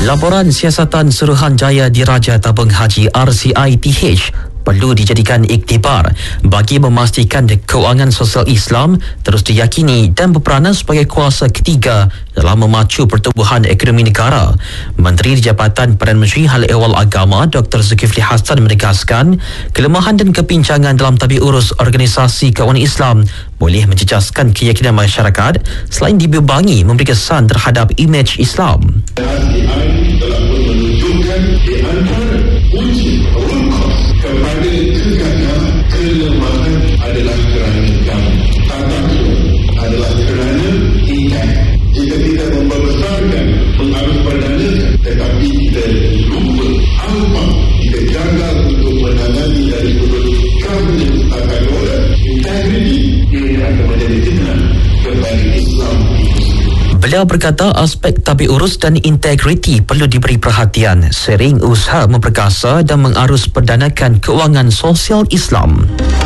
Laporan Siasatan Suruhanjaya Diraja Tabung Haji RCITH perlu dijadikan iktibar bagi memastikan kewangan sosial Islam terus diyakini dan berperanan sebagai kuasa ketiga dalam memacu pertumbuhan ekonomi negara. Menteri di Jabatan Perdana Menteri Hal Ehwal Agama Dr. Zulkifli Hassan menegaskan kelemahan dan kepincangan dalam tabik urus organisasi kewangan Islam boleh menjejaskan keyakinan masyarakat selain dibebangi memberi kesan terhadap imej Islam. RCI telah pun menunjukkan di antara uji root cause kepada kegagalan kelemahan adalah kerana kami. Tataklum adalah kerana ikat. Jika kita membesarkan, mengarus-perdanakan, tetapi kita lupa apa kita gagal untuk menangani dari sudut governance tata kelola, integrity, ia akan menjadi fitnah kepada Islam. Beliau berkata aspek tabik urus dan integriti perlu diberi perhatian seiring usaha memperkasa dan mengarus perdanakan kewangan sosial Islam.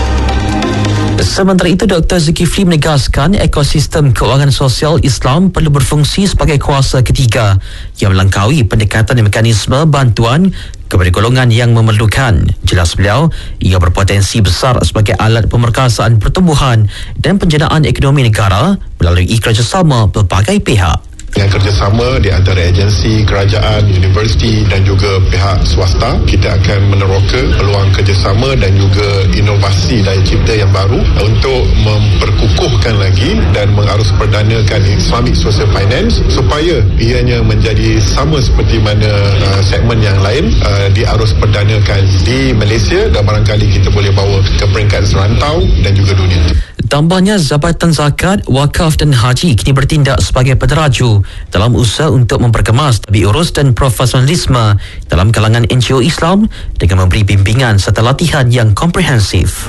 Sementara itu, Dr. Zulkifli menegaskan ekosistem kewangan sosial Islam perlu berfungsi sebagai kuasa ketiga yang melangkaui pendekatan dan mekanisme bantuan kepada golongan yang memerlukan. Jelas beliau, ia berpotensi besar sebagai alat pemerkasaan pertumbuhan dan penjanaan ekonomi negara melalui kerjasama pelbagai pihak. Dengan kerjasama di antara agensi, kerajaan, universiti dan juga pihak swasta, kita akan meneroka peluang kerjasama dan juga inovasi daya cipta yang baru untuk memperkukuhkan lagi dan mengarus-perdanakan Islamic Social Finance supaya ianya menjadi sama seperti mana segmen yang lain diarus-perdanakan di Malaysia dan barangkali kita boleh bawa ke peringkat serantau dan juga dunia. Tambahnya, Jabatan Zakat, Wakaf dan Haji kini bertindak sebagai penderaju dalam usaha untuk memperkemas tabik urus dan profesionalisme dalam kalangan NGO Islam dengan memberi bimbingan serta latihan yang komprehensif.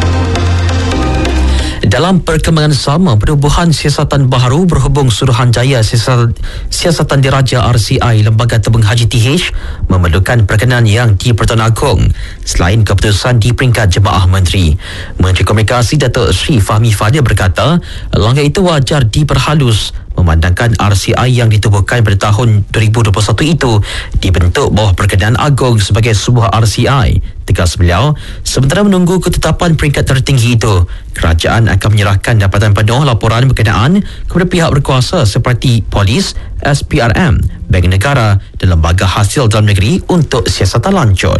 Dalam perkembangan sama, Perubahan Siasatan Baharu berhubung Suruhanjaya Siasatan Diraja RCI Lembaga Tabung Haji TH memerlukan perkenan yang di-Pertuan Agong selain keputusan di peringkat Jemaah Menteri. Menteri Komunikasi Datuk Sri Fahmi Fadil berkata, langkah itu wajar diperhalus memandangkan RCI yang ditubuhkan pada tahun 2021 itu dibentuk bawah perkenan Agong sebagai sebuah RCI. Tegas beliau, sementara menunggu ketetapan peringkat tertinggi itu, kerajaan akan menyerahkan dapatan penuh laporan berkenaan kepada pihak berkuasa seperti Polis, SPRM, Bank Negara dan Lembaga Hasil Dalam Negeri untuk siasatan lanjut.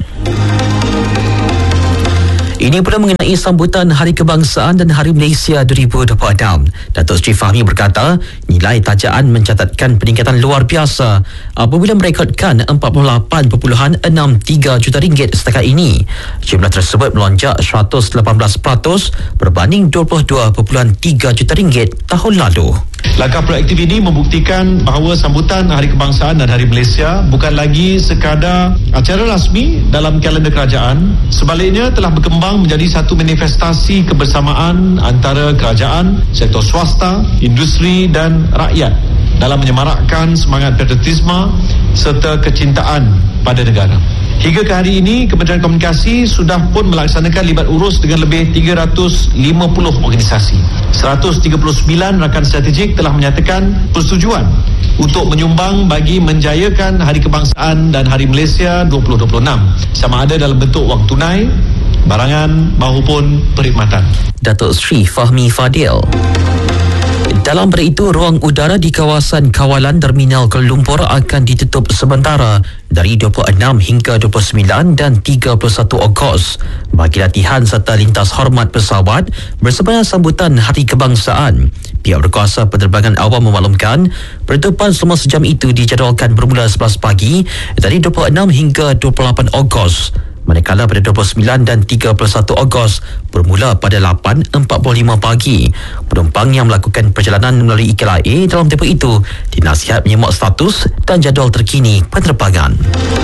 Ini pula mengenai sambutan Hari Kebangsaan dan Hari Malaysia 2026. Datuk Seri Fahmi berkata, nilai tajaan mencatatkan peningkatan luar biasa apabila merekodkan 48.63 juta ringgit setakat ini. Jumlah tersebut melonjak 118% berbanding 22.3 juta ringgit tahun lalu. Langkah proaktif ini membuktikan bahawa sambutan Hari Kebangsaan dan Hari Malaysia bukan lagi sekadar acara rasmi dalam kalender kerajaan, sebaliknya telah berkembang menjadi satu manifestasi kebersamaan antara kerajaan, sektor swasta, industri dan rakyat dalam menyemarakkan semangat patriotisme serta kecintaan pada negara. Hingga ke hari ini, Kementerian Komunikasi sudah pun melaksanakan libat urus dengan lebih 350 organisasi. 139 rakan strategik telah menyatakan persetujuan untuk menyumbang bagi menjayakan Hari Kebangsaan dan Hari Malaysia 2026, sama ada dalam bentuk wang tunai, barangan maupun perkhidmatan. Datuk Sri Fahmi Fadil. Dalam pada itu, ruang udara di kawasan kawalan Terminal Kuala Lumpur akan ditutup sementara dari 26 hingga 29 dan 31 Ogos bagi latihan serta lintas hormat pesawat bersama sambutan Hari Kebangsaan. Pihak berkuasa penerbangan awam memaklumkan penutupan selama sejam itu dijadualkan bermula 11 pagi dari 26 hingga 28 Ogos. Manakala pada 29 dan 31 Ogos bermula pada 8.45 pagi. Penumpang yang melakukan perjalanan melalui KLIA dalam tempoh itu dinasihat menyemak status dan jadual terkini penerbangan.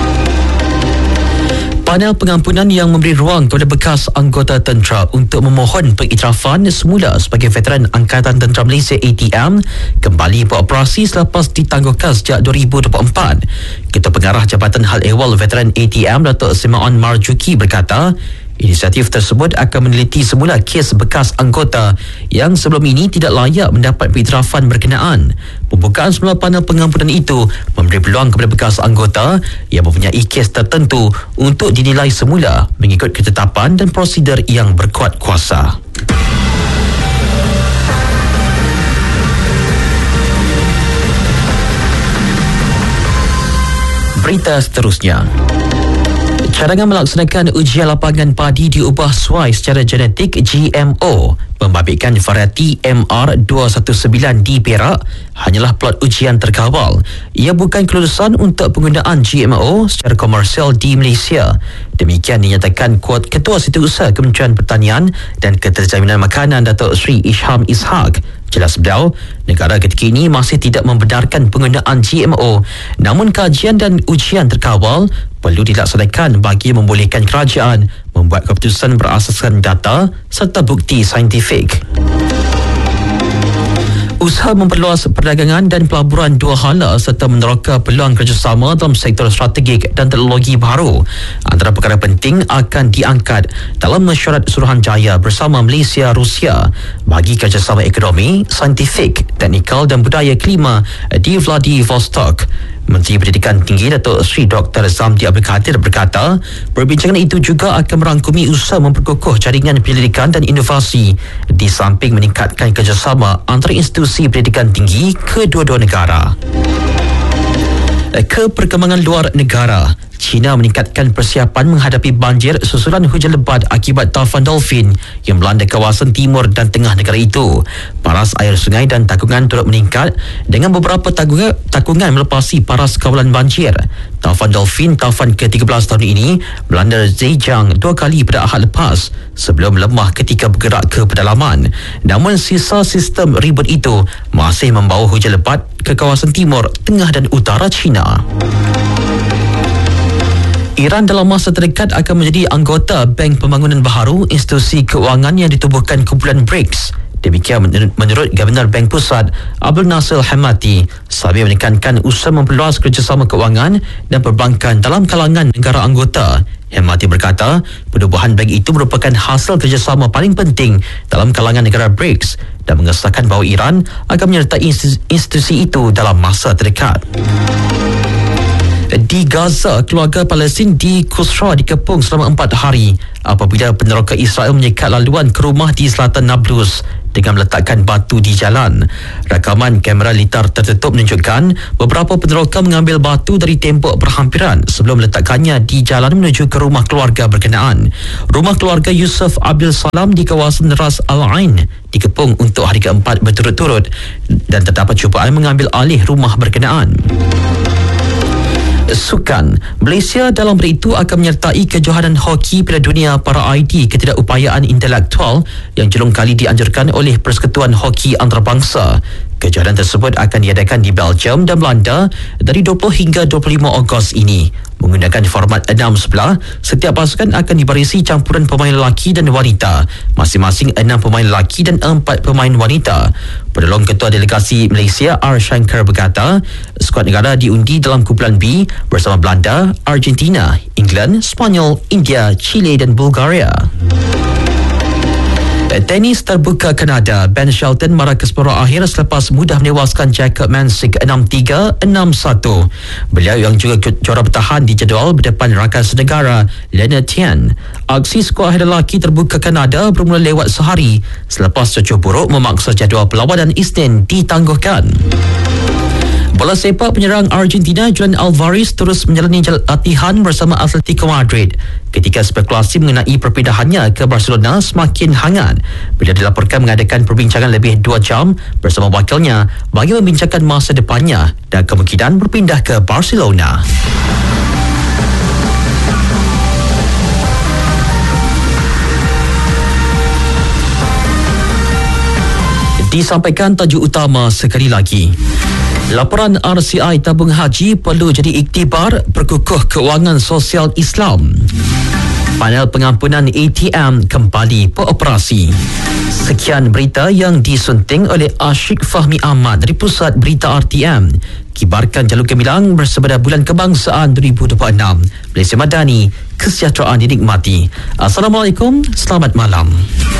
Panel pengampunan yang memberi ruang kepada bekas anggota tentera untuk memohon pengiktirafan semula sebagai veteran Angkatan Tentera Malaysia ATM kembali beroperasi selepas ditangguhkan sejak 2024. Ketua Pengarah Jabatan Hal Ehwal Veteran ATM Datuk Simaon Marjuki berkata, Inisiatif tersebut akan meneliti semula kes bekas anggota yang sebelum ini tidak layak mendapat pengiktirafan berkenaan. Pembukaan semula panel pengampunan itu memberi peluang kepada bekas anggota yang mempunyai kes tertentu untuk dinilai semula mengikut ketetapan dan prosedur yang berkuat kuasa. Berita seterusnya. Cadangan melaksanakan ujian lapangan padi diubah suai secara genetik GMO membabitkan varieti MR219 di Perak hanyalah plot ujian terkawal. Ia bukan kelulusan untuk penggunaan GMO secara komersial di Malaysia. Demikian dinyatakan Ketua Setiausaha Kementerian Pertanian dan Keterjaminan Makanan Datuk Seri Isham Ishak. Jelas beliau, negara ketika ini masih tidak membenarkan penggunaan GMO, namun kajian dan ujian terkawal perlu dilaksanakan bagi membolehkan kerajaan membuat keputusan berasaskan data serta bukti saintifik. Usaha memperluas perdagangan dan pelaburan dua hala serta meneroka peluang kerjasama dalam sektor strategik dan teknologi baru antara perkara penting akan diangkat dalam mesyuarat Suruhanjaya bersama Malaysia Rusia bagi kerjasama ekonomi, saintifik, teknikal dan budaya kelima di Vladivostok. Menteri Pendidikan Tinggi Datuk Seri Dr. Zamdi Abdul Kadir berkata, perbincangan itu juga akan merangkumi usaha memperkukuh jaringan penyelidikan dan inovasi di samping meningkatkan kerjasama antara institusi pendidikan tinggi kedua-dua negara. Ke perkembangan luar negara, China meningkatkan persiapan menghadapi banjir susulan hujan lebat akibat taufan dolphin yang melanda kawasan timur dan tengah negara itu. Paras air sungai dan takungan turut meningkat dengan beberapa takungan melepasi paras kawalan banjir. Taufan dolphin taufan ke-13 tahun ini melanda Zhejiang 2 kali pada Ahad lepas sebelum melemah ketika bergerak ke pedalaman. Namun sisa sistem ribut itu masih membawa hujan lebat ke kawasan timur, tengah dan utara China. Iran dalam masa terdekat akan menjadi anggota Bank Pembangunan Baharu, institusi keuangan yang ditubuhkan kumpulan BRICS. Demikian menurut Governor Bank Pusat Abdul Nasir Hamati sambil menekankan usaha memperluas kerjasama keuangan dan perbankan dalam kalangan negara anggota. Hamati berkata, penubuhan bank itu merupakan hasil kerjasama paling penting dalam kalangan negara BRICS dan mengesahkan bahawa Iran akan menyertai institusi itu dalam masa terdekat. Di Gaza, keluarga Palestin di Qusra dikepung selama 4 hari apabila peneroka Israel menyekat laluan ke rumah di selatan Nablus dengan meletakkan batu di jalan. Rakaman kamera litar tertutup menunjukkan beberapa peneroka mengambil batu dari tembok berhampiran sebelum meletakkannya di jalan menuju ke rumah keluarga berkenaan. Rumah keluarga Yusuf Abdul Salam di kawasan Ras Al-Ain dikepung untuk hari keempat berturut-turut dan terdapat cubaan mengambil alih rumah berkenaan. Sukan, Malaysia dalam hari itu akan menyertai kejohanan hoki Piala Dunia para ID ketidakupayaan intelektual yang jelung kali dianjurkan oleh Persekutuan Hoki Antarabangsa. Kejohanan tersebut akan diadakan di Belgium dan Belanda dari 20 hingga 25 Ogos ini. Menggunakan format 6 sebelah, setiap pasukan akan dibarisi campuran pemain lelaki dan wanita. Masing-masing 6 pemain lelaki dan 4 pemain wanita. Penolong Ketua Delegasi Malaysia R. Shankar berkata, skuad negara diundi dalam kumpulan B bersama Belanda, Argentina, England, Sepanyol, India, Chile dan Bulgaria. Tenis terbuka Kanada, Ben Shelton marah ke separuh akhir selepas mudah menewaskan Jacob Mansik 6-3, 6-1. Beliau yang juga juara bertahan di jadual berdepan rakan senegara Leonard Tien. Aksi skuad lelaki terbuka Kanada bermula lewat sehari selepas cuaca buruk memaksa jadual perlawanan Isnin ditangguhkan. Bola sepak penyerang Argentina Julian Alvarez terus menjalani latihan bersama Atletico Madrid ketika spekulasi mengenai perpindahannya ke Barcelona semakin hangat bila dilaporkan mengadakan perbincangan lebih 2 jam bersama wakilnya bagi membincangkan masa depannya dan kemungkinan berpindah ke Barcelona. Disampaikan tajuk utama sekali lagi. Laporan RCI tabung haji perlu jadi iktibar perkukuh keuangan sosial Islam. Panel pengampunan ATM kembali beroperasi. Sekian berita yang disunting oleh Ashik Fahmi Ahmad dari Pusat Berita RTM. Kibarkan jalur gemilang bersama Bulan Kebangsaan 2026. Malaysia Madani, kesejahteraan dinikmati. Assalamualaikum, selamat malam.